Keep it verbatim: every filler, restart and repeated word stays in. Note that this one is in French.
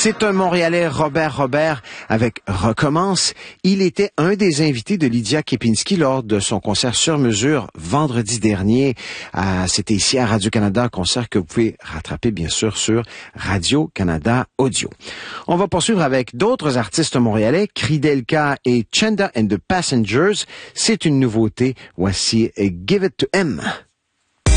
C'est un Montréalais, Robert Robert, avec Recommence. Il était un des invités de Lydia Kepinski lors de son concert sur mesure vendredi dernier. Euh, C'était ici à Radio-Canada, un concert que vous pouvez rattraper bien sûr sur Radio-Canada Audio. On va poursuivre avec d'autres artistes montréalais, Kridelka et Chenda and the Passengers. C'est une nouveauté. Voici Give It to Him.